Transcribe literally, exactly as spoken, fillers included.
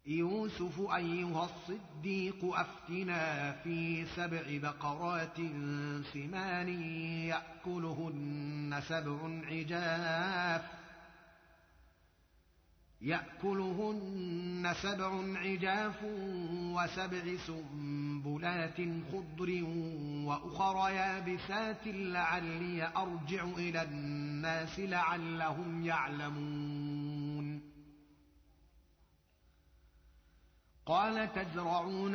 يوسف أيها الصديق أفتنا في سبع بقرات سمان يأكلهن سبع عجاف يأكلهن سبع عجاف وسبع سنبلات خضر وأخر يابسات لعلي أرجع إلى الناس لعلهم يعلمون قال تزرعون